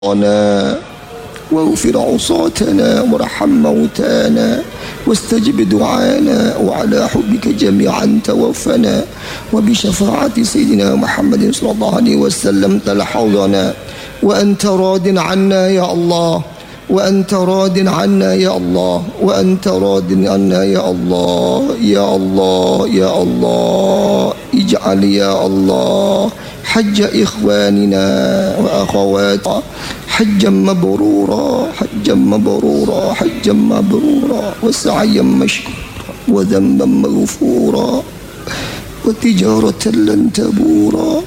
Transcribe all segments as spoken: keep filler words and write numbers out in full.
واغفر عصاتنا وارحم موتانا واستجب دعانا وعلى حبك جميعا توفنا وبشفاعة سيدنا محمد صلى الله عليه وسلم تلحظنا وأنت راض عنا يا الله وأنت راض عنا يا الله وأنت راض عنا يا الله يا الله يا الله اجعل يا الله حج إخواننا وأخواتنا حجا مبرورا حجا مبرورا حجا مبرورا وسعيا مشكورا وذنبا مغفورا وتجارة لن تبورا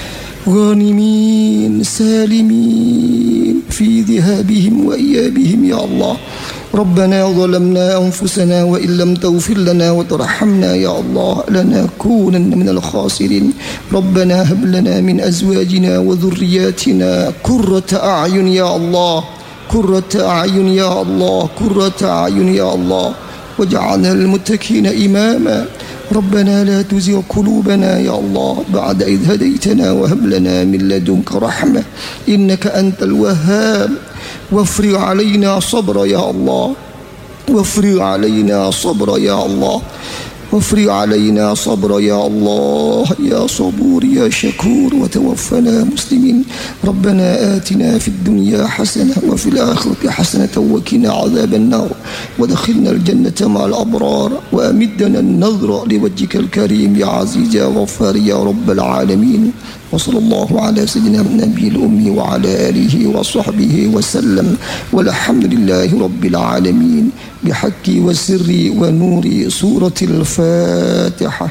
غانمين سالمين في ذهابهم وإيابهم يا الله. ربنا ظلمنا أنفسنا وإن لم تغفر لنا وترحمنا يا الله لنكونن من الخاسرين. ربنا هب لنا من أزواجنا وذرياتنا قرة أعين يا الله قرة أعين يا الله قرة أعين يا الله واجعلنا للمتقين إماما. ربنا لا تزغ قلوبنا يا الله بعد إذ هديتنا وهب لنا من لدنك رحمة إنك أنت الوهاب. وافرغ علينا صبرا يا الله وافرغ علينا صبرا يا الله وافرغ علينا صبرا يا الله يا صبور يا شكور وتوفنا مسلمين. ربنا آتنا في الدنيا حسنة وفي الآخرة حسنة وقنا عذاب النار ودخلنا الجنة مع الأبرار وأمدنا النظر لوجهك الكريم يا عزيز يا غفار يا رب العالمين. وصلى الله على سيدنا النبي الأمي وعلى آله وصحبه وسلم والحمد لله رب العالمين بحق وسر ونور سورة الفاتحة.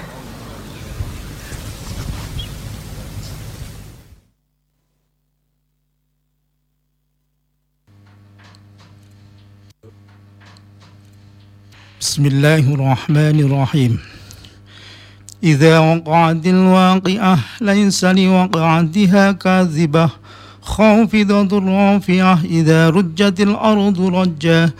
بسم الله الرحمن الرحيم. إذا وقعت الواقعة ليس لوقعتها كاذبة خافضة رافعة إذا رجت الأرض رجا